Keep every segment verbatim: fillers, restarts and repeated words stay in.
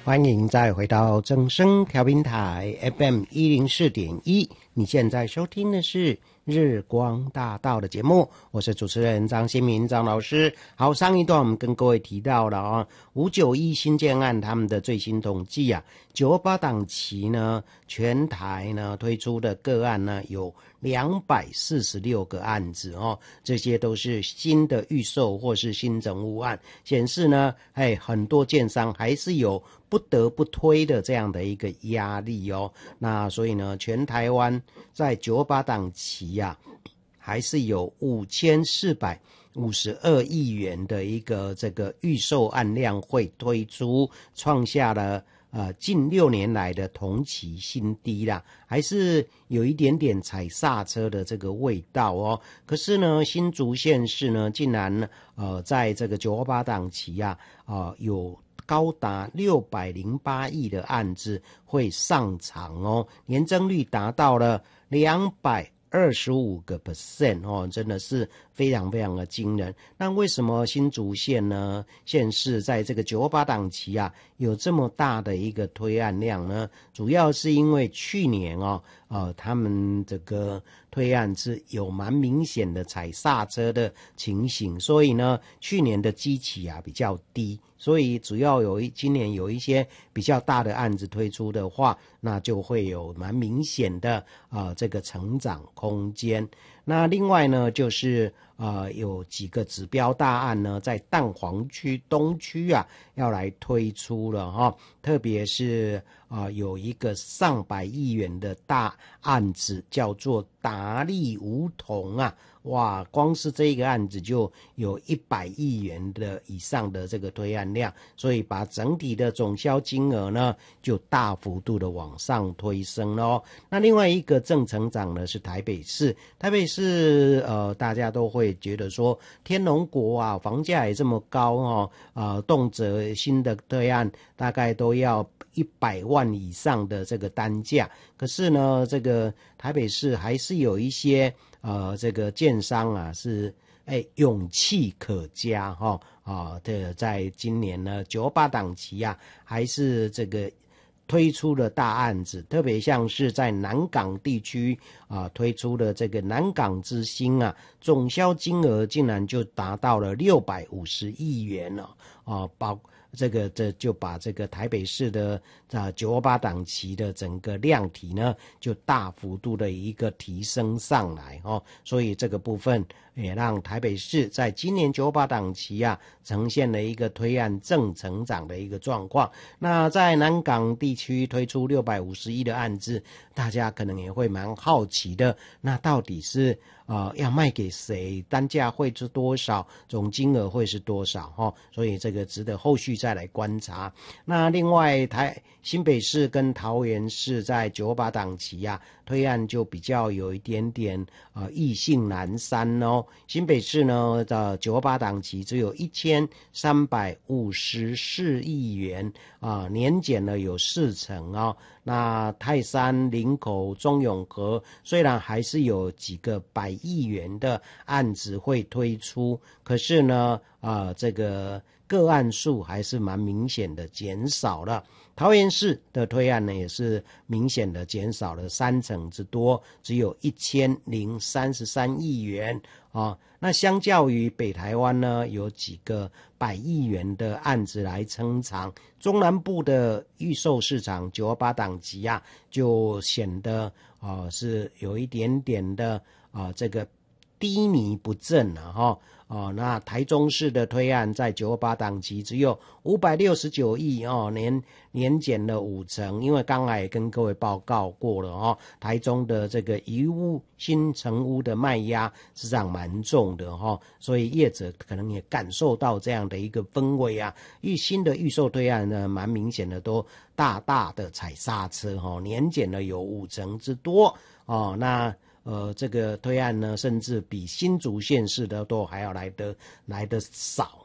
欢迎再回到正声调频台 F M 一零四点一，你现在收听的是日光大道的节目，我是主持人张新民张老师。好，上一段我们跟各位提到了啊，五九一新建案他们的最新统计啊，九二八档期呢，全台呢推出的个案呢有两百四十六个案子哦，这些都是新的预售或是新整屋案，显示呢，哎，很多建商还是有不得不推的这样的一个压力哦。那所以呢，全台湾在九二八档期啊，还是有五千四百五十二亿元的一个这个预售案量会推出，创下了呃近六年来的同期新低啦，还是有一点点踩刹车的这个味道哦。可是呢，新竹县市呢，竟然呃在这个九二八档期啊，啊、呃、有高达六百零八亿的案子会上场哦，年增率达到了两百二十五个 percent 哦，真的是非常非常的惊人。那为什么新竹县呢县市在这个九二八档期啊有这么大的一个推案量呢？主要是因为去年哦，呃，他们这个推案是有蛮明显的踩刹车的情形，所以呢，去年的基期啊比较低。所以主要有一今年有一些比较大的案子推出的话，那就会有蛮明显的啊、呃、这个成长空间。那另外呢，就是呃有几个指标大案呢，在蛋黄区东区啊要来推出了哈、哦，特别是啊、呃、有一个上百亿元的大案子叫做达利梧桐啊。哇，光是这一个案子就有一百亿元的以上的这个推案量，所以把整体的总销金额呢就大幅度的往上推升咯。那另外一个正成长呢是台北市，台北市呃大家都会觉得说天龙国啊房价也这么高哦，呃动辄新的推案大概都要一百万以上的这个单价，可是呢这个台北市还是有一些呃，这个建商啊是哎勇气可嘉哈啊，这、哦、在今年呢九二八档期啊，还是这个推出了大案子，特别像是在南港地区啊推出的这个南港之星啊，总销金额竟然就达到了六百五十亿元了啊，包。这个这就把这个台北市的啊九二八档期的整个量体呢，就大幅度的一个提升上来哦，所以这个部分也让台北市在今年九二八档期啊，呈现了一个推案正成长的一个状况。那在南港地区推出六百五十亿的案子，大家可能也会蛮好奇的，那到底是呃要卖给谁？单价会是多少？总金额会是多少？哈、哦，所以这个值得后续再来观察。那另外台新北市跟桃园市在九二八档期啊推案就比较有一点点呃意兴阑珊哦。新北市呢的九二八档期只有一千三百五十四亿元啊、呃，年减了有四成哦。那泰山、林口、中永和虽然还是有几个百亿元的案子会推出，可是呢啊、呃、这个个案数还是蛮明显的减少了。桃园市的推案呢也是明显的减少了三成之多，只有一千零三十三亿元啊。那相较于北台湾呢，有几个百亿元的案子来撑场，中南部的预售市场九二八档期啊，就显得啊、呃、是有一点点的啊、呃、这个低迷不振了哈。哦，那台中市的推案在九二八档期只有五百六十九亿哦，年年减了五成。因为刚才也跟各位报告过了哦，台中的这个遗屋新成屋的卖压实际上蛮重的哈、哦，所以业者可能也感受到这样的一个氛围啊。预新的预售推案呢，蛮明显的都大大的踩刹车哈、哦，年减了有五成之多哦。那呃，这个推案呢，甚至比新竹县市的都还要来得来得少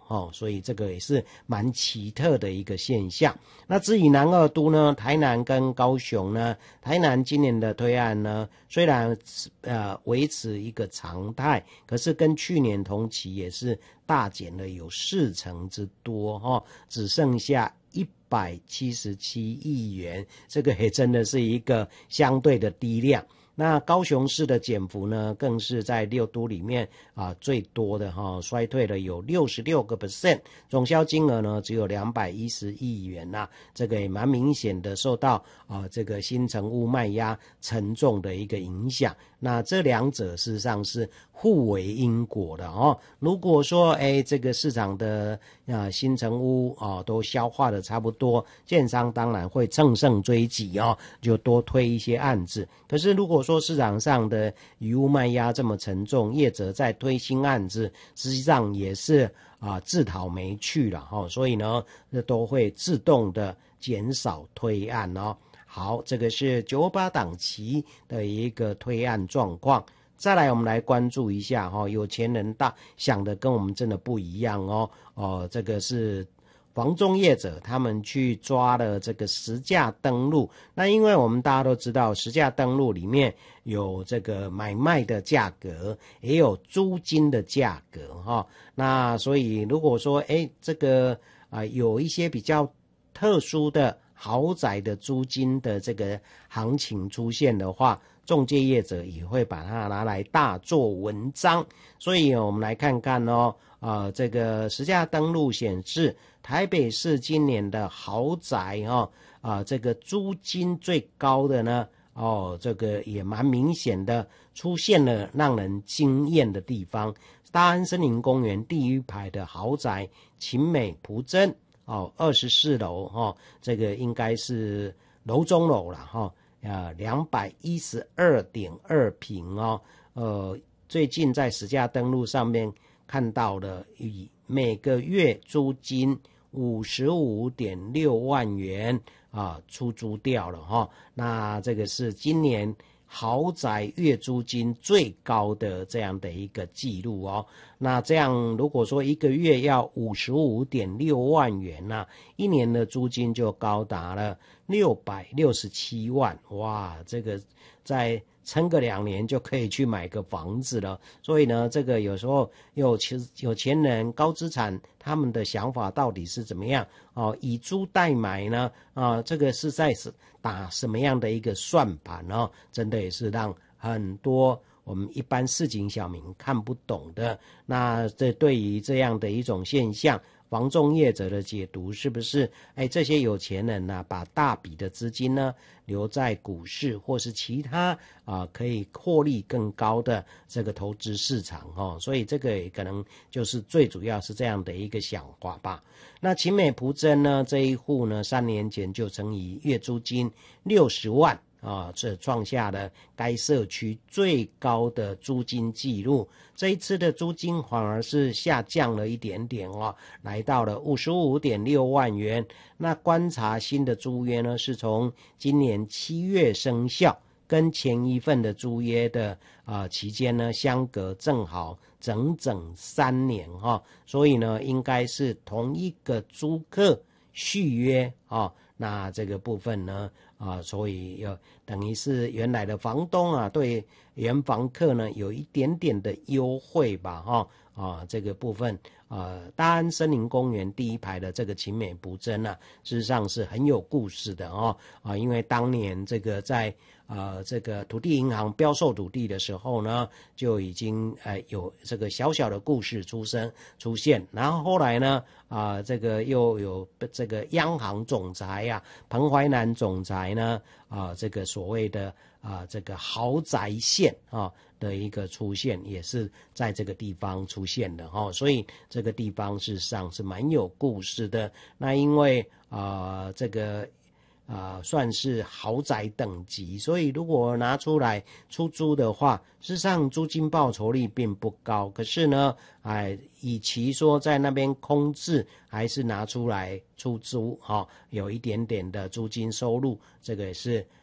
哦，所以这个也是蛮奇特的一个现象。那至于南二都呢，台南跟高雄呢，台南今年的推案呢，虽然呃维持一个常态，可是跟去年同期也是大减了有四成之多哦，只剩下一百七十七亿元，这个也真的是一个相对的低量。那高雄市的减幅呢，更是在六都里面啊最多的哈、哦，衰退了有 百分之六十六， 总销金额呢只有两百一十亿元呐、啊，这个也蛮明显的受到啊这个新成屋卖压沉重的一个影响。那这两者事实上是互为因果的哦。如果说哎这个市场的啊新成屋啊都消化的差不多，建商当然会乘胜追击哦，就多推一些案子。可是如果说市场上的余屋卖压这么沉重，业者在推新案子，实际上也是啊自讨没趣了哈、哦，所以呢都会自动的减少推案哦。好，这个是九八档期的一个推案状况。再来我们来关注一下哈、哦，有钱人大想的跟我们真的不一样哦。哦，这个是房仲业者他们去抓了这个实价登录。那因为我们大家都知道实价登录里面有这个买卖的价格，也有租金的价格哈、哦。那所以如果说哎这个啊、呃、有一些比较特殊的豪宅的租金的这个行情出现的话，仲介业者也会把它拿来大做文章。所以我们来看看哦，呃，这个实价登录显示，台北市今年的豪宅哦，啊、呃，这个租金最高的呢，哦，这个也蛮明显的出现了让人惊艳的地方。大安森林公园第一排的豪宅勤美璞真。哦，二十四楼哈、哦，这个应该是楼中楼了哈，呃，两百一十二点二平哦，呃，最近在实价登录上面看到了，以每个月租金五十五点六万元啊出租掉了哈、哦，那这个是今年豪宅月租金最高的这样的一个记录哦。那这样如果说一个月要 五十五点六万元呐、啊，一年的租金就高达了六百六十七万，哇，这个在撑个两年就可以去买个房子了。所以呢，这个有时候有钱有钱人高资产他们的想法到底是怎么样哦？以租代买呢？啊，这个是在打什么样的一个算盘哦？真的也是让很多我们一般市井小民看不懂的。那这对于这样的一种现象，房仲业者的解读是不是哎这些有钱人呢、啊、把大笔的资金呢留在股市或是其他啊可以获利更高的这个投资市场哦，所以这个也可能就是最主要是这样的一个想法吧。那勤美璞真呢这一户呢三年前就曾以月租金六十万啊，这创下了该社区最高的租金记录。这一次的租金反而是下降了一点点哦，来到了 五十五点六万元。那观察新的租约呢，是从今年七月生效，跟前一份的租约的啊、呃、期间呢相隔正好整整三年哈、哦，所以呢应该是同一个租客续约啊、哦。那这个部分呢啊，所以有等于是原来的房东啊，对原房客呢有一点点的优惠吧，哈啊，这个部分啊，大安森林公园第一排的这个勤美璞真啊，事实上是很有故事的哦啊，因为当年这个在呃这个土地银行标售土地的时候呢，就已经呃有这个小小的故事出生出现，然后后来呢啊、呃、这个又有这个央行总裁啊彭淮南总裁呢啊、呃、这个所谓的啊、呃、这个豪宅线啊的一个出现，也是在这个地方出现的哈、哦，所以这个地方事实上是蛮有故事的。那因为啊、呃、这个啊、呃，算是豪宅等级，所以如果拿出来出租的话，事实上租金报酬率并不高。可是呢，哎，与其说在那边空置，还是拿出来出租，哈、哦，有一点点的租金收入，这个也是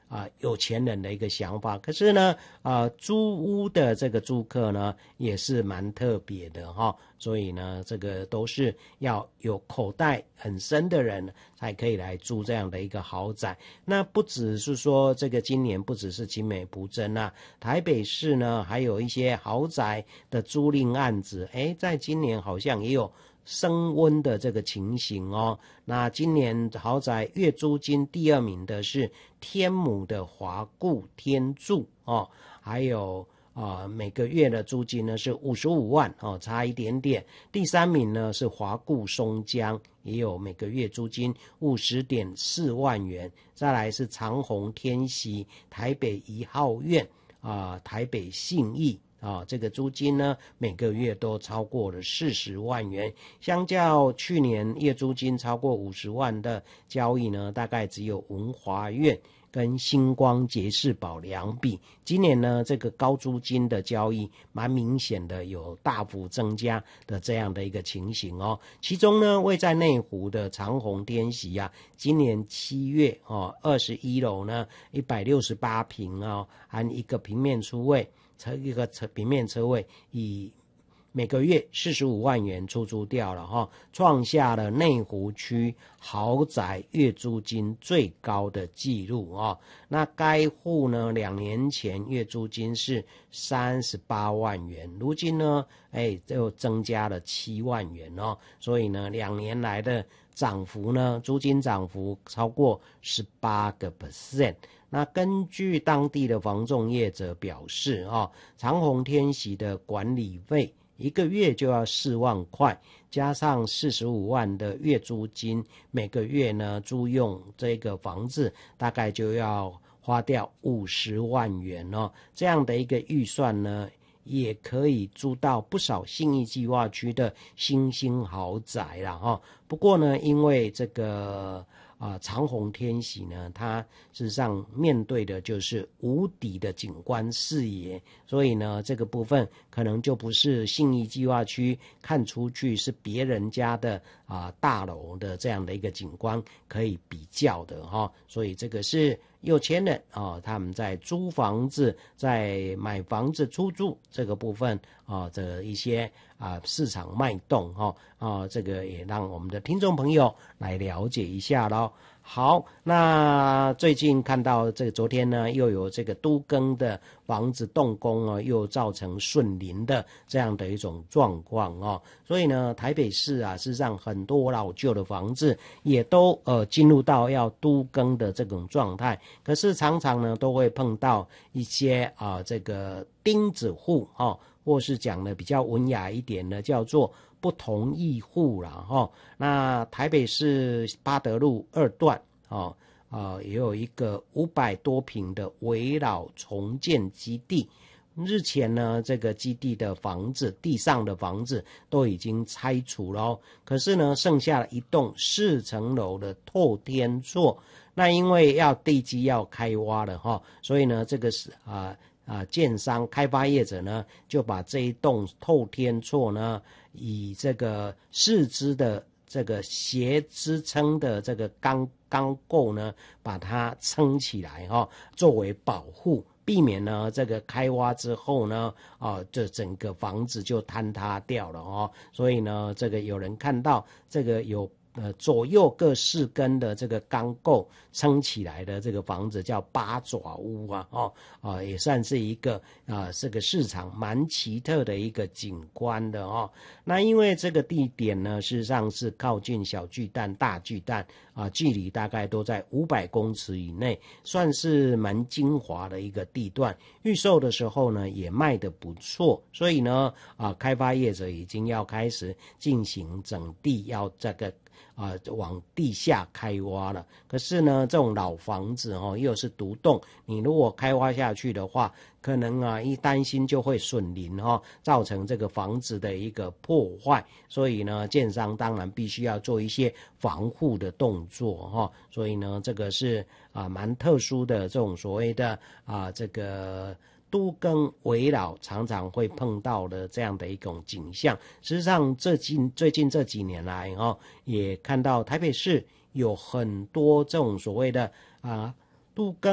啊、呃、有钱人的一个想法。可是呢，啊、呃、租屋的这个租客呢也是蛮特别的哈、哦，所以呢，这个都是要有口袋很深的人才可以来租这样的一个豪宅。那不只是说这个今年不只是青美埔镇啊，台北市呢还有一些豪宅的租赁案子，诶，在今年好像也有升温的这个情形哦。那今年豪宅月租金第二名的是天母的华固天住哦，还有啊、呃，每个月的租金呢是五十五万哦，差一点点。第三名呢是华固松江，也有每个月租金五十点四万元。再来是长虹天喜、台北一号院啊、呃，台北信义。啊，这个租金呢，每个月都超过了四十万元，相较去年月租金超过五十万的交易呢，大概只有文华苑跟星光杰士堡两笔。今年呢，这个高租金的交易蛮明显的有大幅增加的这样的一个情形哦。其中呢，位在内湖的长虹天喜啊，今年七月哦，二十一楼呢，一百六十八坪哦，含一个平面出位。车一个车平面车位以每个月四十五万元出租掉了哈，创下了内湖区豪宅月租金最高的纪录啊。那该户呢，两年前月租金是三十八万元，如今呢，哎，就增加了七万元哦。所以呢，两年来的涨幅呢，租金涨幅超过十八个 percent。那根据当地的房仲业者表示啊，长虹天喜的管理费一个月就要四万块，加上四十五万的月租金，每个月呢租用这个房子大概就要花掉五十万元哦。这样的一个预算呢，也可以租到不少信义计划区的新兴豪宅啦哈。不过呢，因为这个啊、呃，长虹天喜呢，它事实上面对的就是无敌的景观视野，所以呢，这个部分可能就不是信义计划区看出去是别人家的啊、呃、大楼的这样的一个景观可以比较的哈、哦，所以这个是有钱人啊、哦，他们在租房子、在买房子出租这个部分啊的一些啊市场脉动哈啊，这个也让我们的听众朋友来了解一下咯。好，那最近看到这个昨天呢，又有这个都更的房子动工啊，又造成顺邻的这样的一种状况哦。所以呢，台北市啊，事实上很多老旧的房子也都呃进入到要都更的这种状态，可是常常呢都会碰到一些啊、呃、这个钉子户哦，或是讲的比较文雅一点的，叫做不同意户啦哈。那台北市八德路二段哦，呃，也有一个五百多坪的围绕重建基地。日前呢，这个基地的房子，地上的房子都已经拆除了哦，可是呢，剩下了一栋四层楼的透天厝。那因为要地基要开挖了哈，所以呢，这个是啊。啊，建商开发业者呢，就把这一栋透天厝呢，以这个四支的这个斜支撑的这个钢钢构呢，把它撑起来哈、哦，作为保护，避免呢这个开挖之后呢，啊，这整个房子就坍塌掉了哦。所以呢，这个有人看到这个有。呃，左右各四根的这个钢构撑起来的这个房子叫八爪屋啊，哦，啊、呃，也算是一个啊、呃，这个市场蛮奇特的一个景观的哦。那因为这个地点呢，事实上是靠近小巨蛋、大巨蛋啊、呃，距离大概都在五百公尺以内，算是蛮精华的一个地段。预售的时候呢，也卖得不错，所以呢，啊、呃，开发业者已经要开始进行整地，要这个。啊、呃，往地下开挖了。可是呢，这种老房子哦，又是独栋，你如果开挖下去的话，可能啊一担心就会损邻哈，造成这个房子的一个破坏。所以呢，建商当然必须要做一些防护的动作哈。所以呢，这个是啊蛮特殊的这种所谓的啊这个。都更围绕常常会碰到的这样的一种景象。实际上，这近最近这几年来哦，也看到台北市有很多这种所谓的啊都更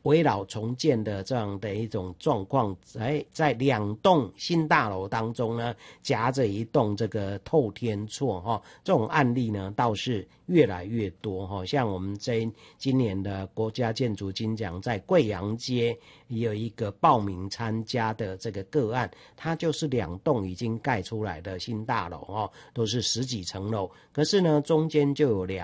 围绕重建的这样的一种状况，在在两栋新大楼当中呢，夹着一栋这个透天厝哈、哦，这种案例呢倒是越来越多哈、哦。像我们这今年的国家建筑金奖，在贵阳街也有一个报名参加的这个个案，它就是两栋已经盖出来的新大楼哦，都是十几层楼，可是呢中间就有两